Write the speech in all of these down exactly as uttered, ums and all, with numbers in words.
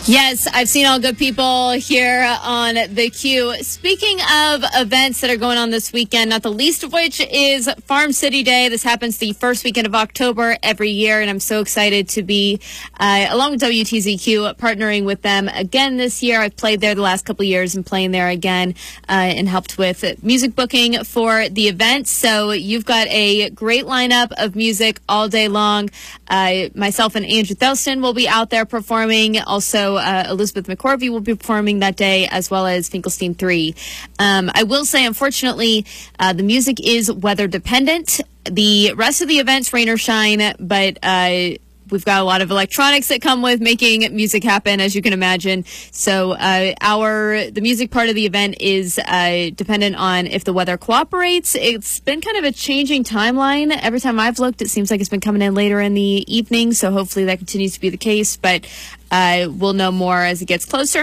Yes, I've seen all good people here on the Q. Speaking of events that are going on this weekend, not the least of which is Farm City Day. This happens the first weekend of October every year, and I'm so excited to be, uh, along with W T Z Q, partnering with them again this year. I've played there the last couple of years and playing there again uh, and helped with music booking for the event. So you've got a great lineup of music all day long. Uh, myself and Andrew Thelston will be out there performing. Also, Uh, Elizabeth McCorvey will be performing that day, as well as Finkelstein three. Um, I will say, unfortunately, uh, the music is weather dependent. The rest of the events, rain or shine, but uh, we've got a lot of electronics that come with making music happen, as you can imagine. So uh, our the music part of the event is uh, dependent on if the weather cooperates. It's been kind of a changing timeline. Every time I've looked, it seems like it's been coming in later in the evening, so hopefully that continues to be the case, but uh, we'll know more as it gets closer.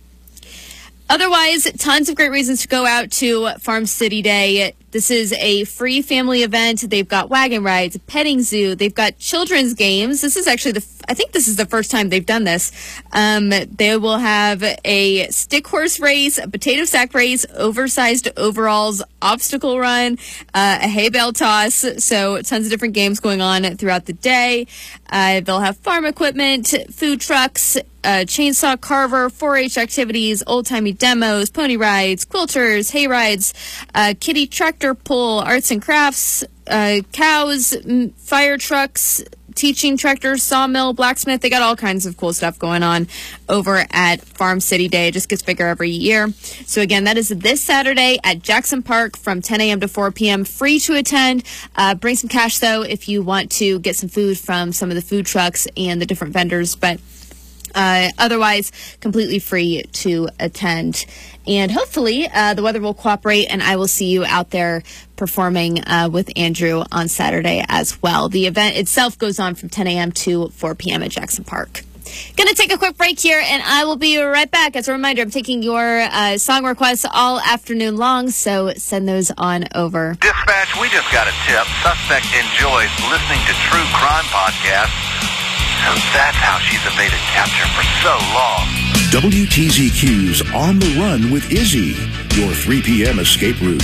Otherwise, tons of great reasons to go out to Farm City Day. This is a free family event. They've got wagon rides, a petting zoo. They've got children's games. This is actually the, I think this is the first time they've done this. Um, they will have a stick horse race, a potato sack race, oversized overalls, obstacle run, uh, a hay bale toss. So tons of different games going on throughout the day. Uh, they'll have farm equipment, food trucks, Uh, chainsaw carver, four H activities, old-timey demos, pony rides, quilters, hay rides, uh, kiddie tractor pull, arts and crafts, uh, cows, m- fire trucks, teaching tractors, sawmill, blacksmith. They got all kinds of cool stuff going on over at Farm City Day. It just gets bigger every year. So again, that is this Saturday at Jackson Park from ten a.m. to four p.m. Free to attend. Uh, bring some cash, though, if you want to get some food from some of the food trucks and the different vendors. But Uh, otherwise, completely free to attend. And hopefully, uh, the weather will cooperate, and I will see you out there performing uh, with Andrew on Saturday as well. The event itself goes on from ten a.m. to four p.m. at Jackson Park. Gonna take a quick break here, and I will be right back. As a reminder, I'm taking your uh, song requests all afternoon long, so send those on over. Dispatch, we just got a tip. Suspect enjoys listening to true crime podcasts. So that's how she's evaded capture for so long. W T Z Q's On the Run with Izzy, your three p.m. escape route.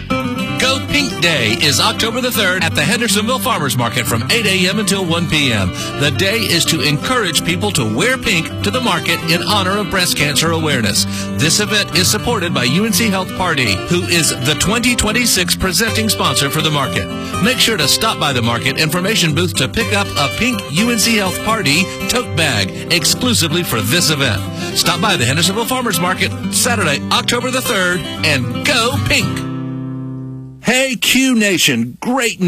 Go Pink Day is October the third at the Hendersonville Farmers Market from eight a.m. until one p.m. The day is to encourage people to wear pink to the market in honor of breast cancer awareness. This event is supported by U N C Health Party, who is the twenty twenty-six presenting sponsor for the market. Make sure to stop by the market information booth to pick up a pink U N C Health Party tote bag exclusively for this event. Stop by the Hendersonville Farmers Market Saturday, October the third, and go pink! Hey, Q Nation, great news.